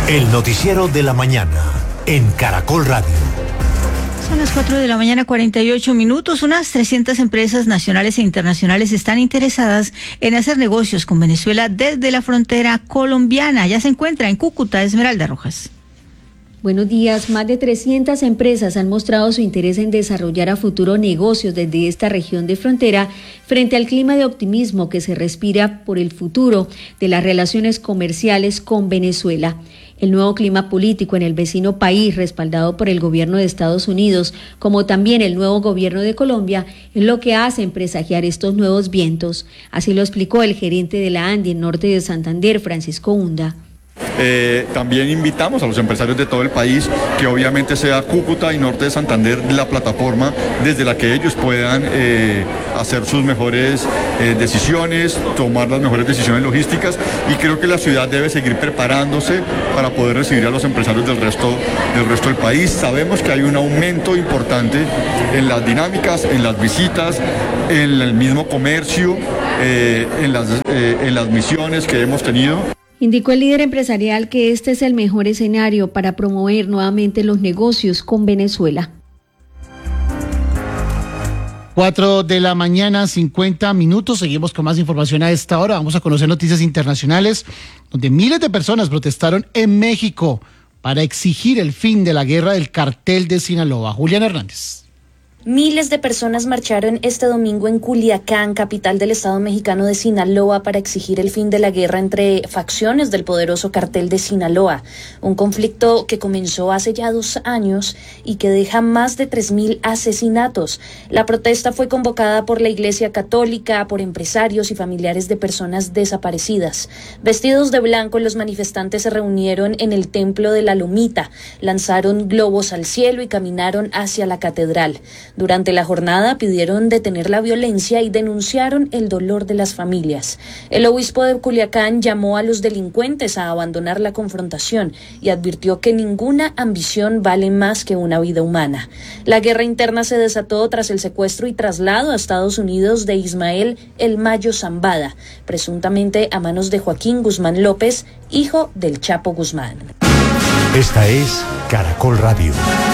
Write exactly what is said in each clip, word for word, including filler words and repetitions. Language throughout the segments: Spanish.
El noticiero de la mañana en Caracol Radio. Son las cuatro de la mañana, cuarenta y ocho minutos. Unas trescientas empresas nacionales e internacionales están interesadas en hacer negocios con Venezuela desde la frontera colombiana. Ya se encuentra en Cúcuta, Esmeralda Rojas. Buenos días. Más de trescientas empresas han mostrado su interés en desarrollar a futuro negocios desde esta región de frontera frente al clima de optimismo que se respira por el futuro de las relaciones comerciales con Venezuela. El nuevo clima político en el vecino país, respaldado por el gobierno de Estados Unidos, como también el nuevo gobierno de Colombia, es lo que hace presagiar estos nuevos vientos. Así lo explicó el gerente de la ANDI en norte de Santander, Francisco Hunda. Eh, también invitamos a los empresarios de todo el país que obviamente sea Cúcuta y norte de Santander la plataforma desde la que ellos puedan eh, hacer sus mejores eh, decisiones, tomar las mejores decisiones logísticas, y creo que la ciudad debe seguir preparándose para poder recibir a los empresarios del resto, del resto del país. Sabemos que hay un aumento importante en las dinámicas, en las visitas, en el mismo comercio, eh, en, las, eh, en las misiones que hemos tenido. Indicó el líder empresarial que este es el mejor escenario para promover nuevamente los negocios con Venezuela. Cuatro de la mañana, cincuenta minutos. Seguimos con más información a esta hora. Vamos a conocer noticias internacionales, donde miles de personas protestaron en México para exigir el fin de la guerra del cartel de Sinaloa. Julián Hernández. Miles de personas marcharon este domingo en Culiacán, capital del estado mexicano de Sinaloa, para exigir el fin de la guerra entre facciones del poderoso cartel de Sinaloa, un conflicto que comenzó hace ya dos años y que deja más de tres mil asesinatos. La protesta fue convocada por la Iglesia Católica, por empresarios y familiares de personas desaparecidas. Vestidos de blanco, los manifestantes se reunieron en el Templo de la Lomita, lanzaron globos al cielo y caminaron hacia la catedral. Durante la jornada pidieron detener la violencia y denunciaron el dolor de las familias. El obispo de Culiacán llamó a los delincuentes a abandonar la confrontación y advirtió que ninguna ambición vale más que una vida humana. La guerra interna se desató tras el secuestro y traslado a Estados Unidos de Ismael El Mayo Zambada, presuntamente a manos de Joaquín Guzmán López, hijo del Chapo Guzmán. Esta es Caracol Radio.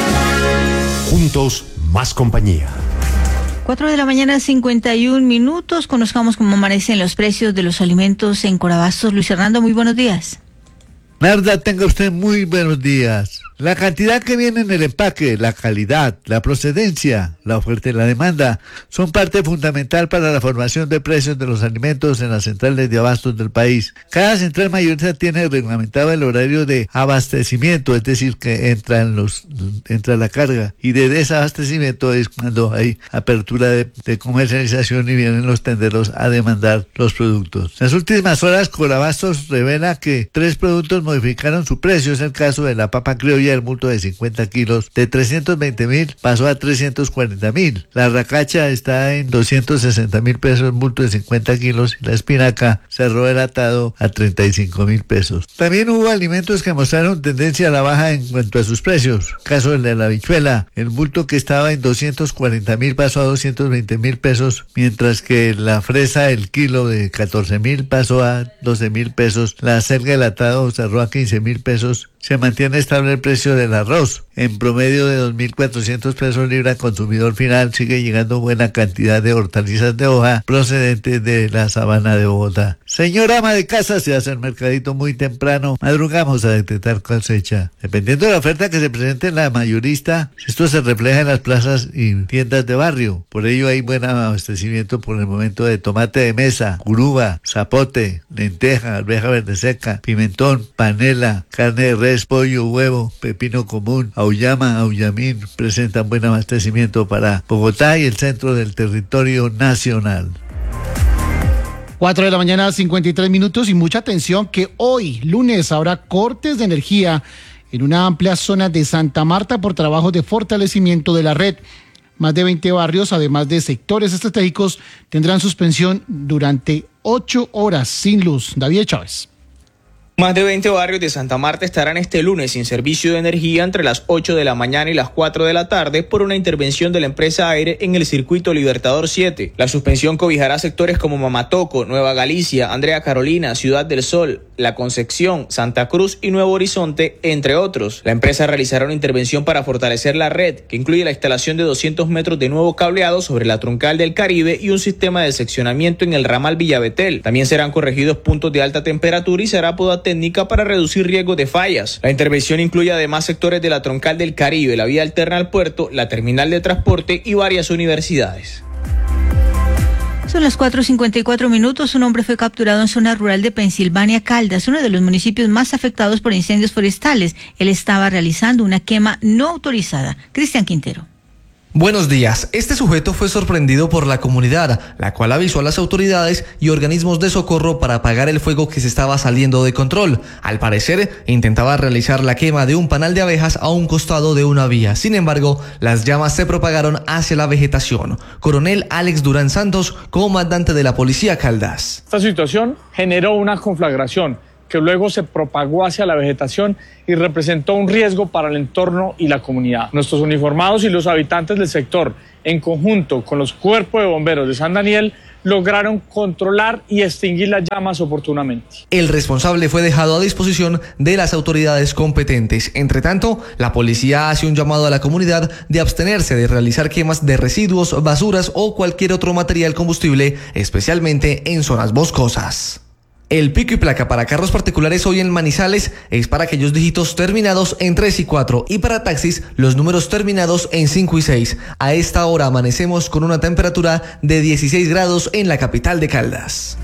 Juntos, más compañía. Cuatro de la mañana, cincuenta y un minutos. Conozcamos cómo amanecen los precios de los alimentos en Corabastos. Luis Hernando, muy buenos días. Narda, tenga usted muy buenos días. La cantidad que viene en el empaque, la calidad, la procedencia, la oferta y la demanda son parte fundamental para la formación de precios de los alimentos en las centrales de abastos del país. Cada central mayorista tiene reglamentado el horario de abastecimiento, es decir, que entran los, entra la carga, y de desabastecimiento es cuando hay apertura de, de comercialización y vienen los tenderos a demandar los productos. Las últimas horas, Corabastos revela que tres productos modificaron su precio. Es el caso de la papa criolla, el bulto de cincuenta kilos, de trescientos veinte mil pasó a trescientos cuarenta mil. La racacha está en doscientos sesenta mil pesos, el bulto de cincuenta kilos, y la espinaca cerró el atado a treinta y cinco mil pesos. También hubo alimentos que mostraron tendencia a la baja en cuanto a sus precios. Caso el de la habichuela, el bulto que estaba en doscientos cuarenta mil pasó a doscientos veinte mil pesos, mientras que la fresa, el kilo de catorce mil pasó a doce mil pesos. La selga, el atado, cerró a quince mil pesos. Se mantiene estable el precio del arroz, en promedio de dos mil cuatrocientos pesos libra consumidor final. Sigue llegando buena cantidad de hortalizas de hoja procedentes de la sabana de Bogotá. Señora ama de casa, se hace el mercadito muy temprano, madrugamos a detectar cosecha. Dependiendo de la oferta que se presente en la mayorista, esto se refleja en las plazas y tiendas de barrio. Por ello hay buen abastecimiento por el momento de tomate de mesa, curuba, zapote, lenteja, arveja verde seca, pimentón, panela, carne de res, pollo, huevo, pepino común, auyama, auyamín. Presentan buen abastecimiento para Bogotá y el centro del territorio nacional. Cuatro de la mañana, cincuenta y tres minutos, y mucha atención que hoy, lunes, habrá cortes de energía en una amplia zona de Santa Marta por trabajos de fortalecimiento de la red. Más de veinte barrios, además de sectores estratégicos, tendrán suspensión durante ocho horas sin luz. David Chávez. Más de veinte barrios de Santa Marta estarán este lunes sin servicio de energía entre las ocho de la mañana y las cuatro de la tarde por una intervención de la empresa Aire en el circuito Libertador siete. La suspensión cobijará sectores como Mamatoco, Nueva Galicia, Andrea Carolina, Ciudad del Sol, La Concepción, Santa Cruz y Nuevo Horizonte, entre otros. La empresa realizará una intervención para fortalecer la red, que incluye la instalación de doscientos metros de nuevo cableado sobre la troncal del Caribe y un sistema de seccionamiento en el ramal Villabetel. También serán corregidos puntos de alta temperatura y se hará poda técnica para reducir riesgos de fallas. La intervención incluye además sectores de la troncal del Caribe, la vía alterna al puerto, la terminal de transporte y varias universidades. Son las cuatro cincuenta y cuatro minutos. Un hombre fue capturado en zona rural de Pensilvania, Caldas, uno de los municipios más afectados por incendios forestales. Él estaba realizando una quema no autorizada. Cristian Quintero. Buenos días. Este sujeto fue sorprendido por la comunidad, la cual avisó a las autoridades y organismos de socorro para apagar el fuego que se estaba saliendo de control. Al parecer, intentaba realizar la quema de un panal de abejas a un costado de una vía. Sin embargo, las llamas se propagaron hacia la vegetación. Coronel Alex Durán Santos, comandante de la Policía Caldas. Esta situación generó una conflagración que luego se propagó hacia la vegetación y representó un riesgo para el entorno y la comunidad. Nuestros uniformados y los habitantes del sector, en conjunto con los cuerpos de bomberos de San Daniel, lograron controlar y extinguir las llamas oportunamente. El responsable fue dejado a disposición de las autoridades competentes. Entre tanto, la policía hace un llamado a la comunidad de abstenerse de realizar quemas de residuos, basuras o cualquier otro material combustible, especialmente en zonas boscosas. El pico y placa para carros particulares hoy en Manizales es para aquellos dígitos terminados en tres y cuatro y para taxis los números terminados en cinco y seis. A esta hora amanecemos con una temperatura de dieciséis grados en la capital de Caldas.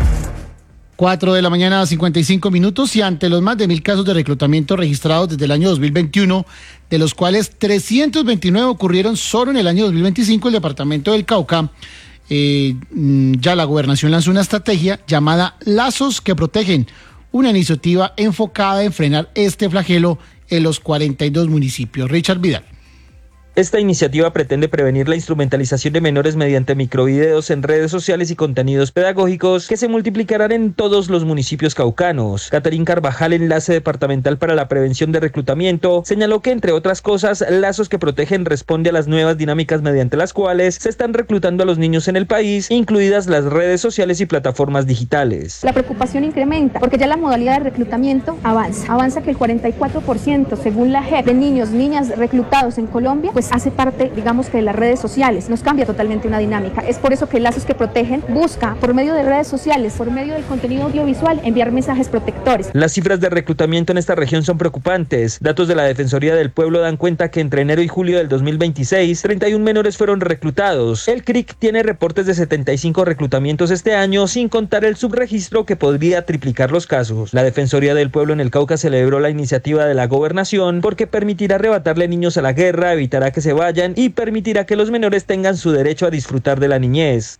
cuatro de la mañana, cincuenta y cinco minutos, y ante los más de mil casos de reclutamiento registrados desde el año dos mil veintiuno, de los cuales trescientos veintinueve ocurrieron solo en el año dos mil veinticinco, el departamento del Cauca, Eh, ya la gobernación lanzó una estrategia llamada Lazos que Protegen, una iniciativa enfocada en frenar este flagelo en los cuarenta y dos municipios. Richard Vidal. Esta iniciativa pretende prevenir la instrumentalización de menores mediante microvideos en redes sociales y contenidos pedagógicos que se multiplicarán en todos los municipios caucanos. Catherine Carvajal, enlace departamental para la prevención de reclutamiento, señaló que, entre otras cosas, Lazos que Protegen responde a las nuevas dinámicas mediante las cuales se están reclutando a los niños en el país, incluidas las redes sociales y plataformas digitales. La preocupación incrementa porque ya la modalidad de reclutamiento avanza. Avanza que el cuarenta y cuatro por ciento, según la J E P, de niños, niñas reclutados en Colombia, pues hace parte, digamos, que de las redes sociales. Nos cambia totalmente una dinámica. Es por eso que Lazos que Protegen busca, por medio de redes sociales, por medio del contenido audiovisual, enviar mensajes protectores. Las cifras de reclutamiento en esta región son preocupantes. Datos de la Defensoría del Pueblo dan cuenta que entre enero y julio del dos mil veintiséis, treinta y uno menores fueron reclutados. El C R I C tiene reportes de setenta y cinco reclutamientos este año, sin contar el subregistro que podría triplicar los casos. La Defensoría del Pueblo en el Cauca celebró la iniciativa de la gobernación porque permitirá arrebatarle niños a la guerra, evitará que se vayan y permitirá que los menores tengan su derecho a disfrutar de la niñez.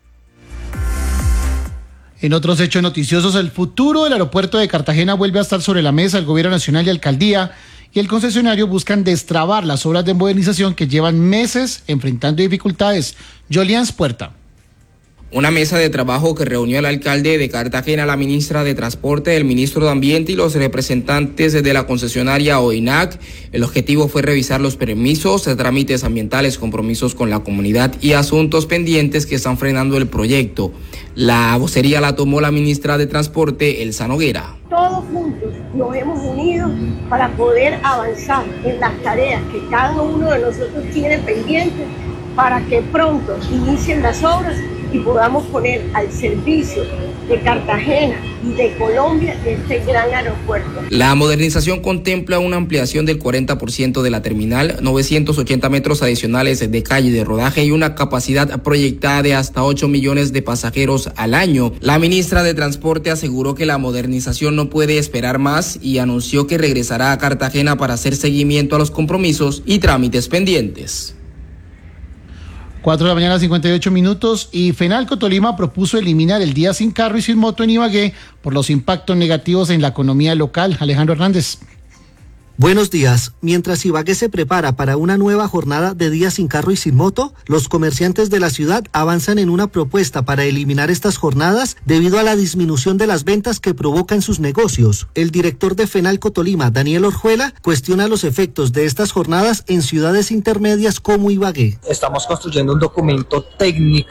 En otros hechos noticiosos, el futuro del aeropuerto de Cartagena vuelve a estar sobre la mesa. El gobierno nacional y alcaldía y el concesionario buscan destrabar las obras de modernización que llevan meses enfrentando dificultades. Jolians Puerta. Una mesa de trabajo que reunió al alcalde de Cartagena, la ministra de Transporte, el ministro de Ambiente y los representantes de la concesionaria OINAC. El objetivo fue revisar los permisos, trámites ambientales, compromisos con la comunidad y asuntos pendientes que están frenando el proyecto. La vocería la tomó la ministra de Transporte, Elsa Noguera. Todos juntos nos hemos unido para poder avanzar en las tareas que cada uno de nosotros tiene pendientes para que pronto inicien las obras y podamos poner al servicio de Cartagena y de Colombia este gran aeropuerto. La modernización contempla una ampliación del cuarenta por ciento de la terminal, novecientos ochenta metros adicionales de calle de rodaje y una capacidad proyectada de hasta ocho millones de pasajeros al año. La ministra de Transporte aseguró que la modernización no puede esperar más y anunció que regresará a Cartagena para hacer seguimiento a los compromisos y trámites pendientes. cuatro de la mañana, cincuenta y ocho minutos, y Fenalco Tolima propuso eliminar el día sin carro y sin moto en Ibagué por los impactos negativos en la economía local. Alejandro Hernández. Buenos días. Mientras Ibagué se prepara para una nueva jornada de días sin carro y sin moto, los comerciantes de la ciudad avanzan en una propuesta para eliminar estas jornadas debido a la disminución de las ventas que provoca en sus negocios. El director de Fenalco Tolima, Daniel Orjuela, cuestiona los efectos de estas jornadas en ciudades intermedias como Ibagué. Estamos construyendo un documento técnico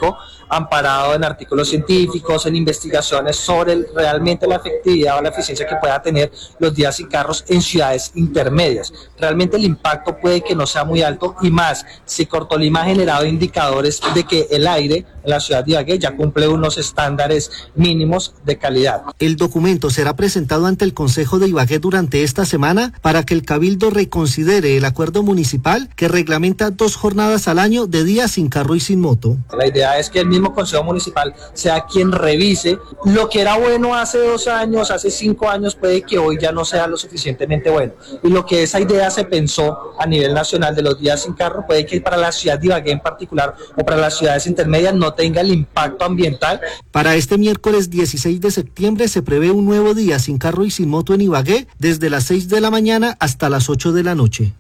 amparado en artículos científicos, en investigaciones sobre el, realmente la efectividad o la eficiencia que pueda tener los días sin carros en ciudades intermedias. Realmente el impacto puede que no sea muy alto y más si Cortolima ha generado indicadores de que el aire en la ciudad de Ibagué ya cumple unos estándares mínimos de calidad. El documento será presentado ante el Consejo de Ibagué durante esta semana para que el Cabildo reconsidere el acuerdo municipal que reglamenta dos jornadas al año de días sin carro y sin moto. La idea es que el mismo Consejo Municipal sea quien revise lo que era bueno hace dos años, hace cinco años, puede que hoy ya no sea lo suficientemente bueno. Y lo que esa idea se pensó a nivel nacional de los días sin carro, puede que para la ciudad de Ibagué en particular o para las ciudades intermedias no tenga el impacto ambiental. Para este miércoles dieciséis de septiembre se prevé un nuevo día sin carro y sin moto en Ibagué desde las seis de la mañana hasta las ocho de la noche.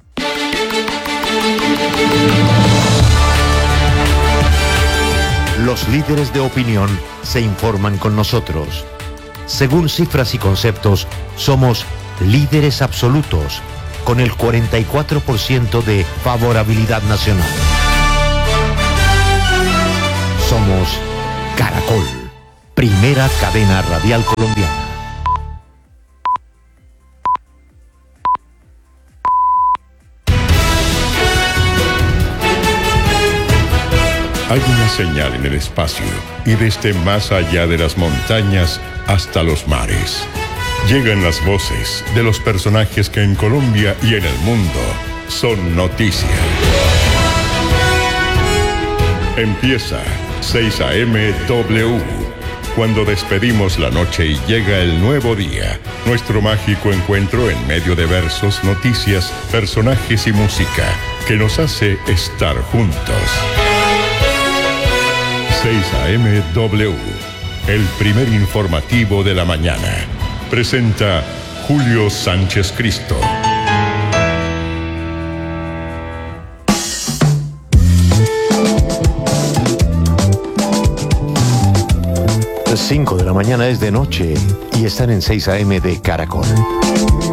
Los líderes de opinión se informan con nosotros. Según cifras y conceptos, somos líderes absolutos, con el cuarenta y cuatro por ciento de favorabilidad nacional. Somos Caracol, primera cadena radial colombiana. Hay una señal en el espacio y desde más allá de las montañas hasta los mares. Llegan las voces de los personajes que en Colombia y en el mundo son noticia. Empieza seis A M W, cuando despedimos la noche y llega el nuevo día. Nuestro mágico encuentro en medio de versos, noticias, personajes y música que nos hace estar juntos. seis A M W, el primer informativo de la mañana. Presenta Julio Sánchez Cristo. cinco de la mañana es de noche y están en seis A M de Caracol.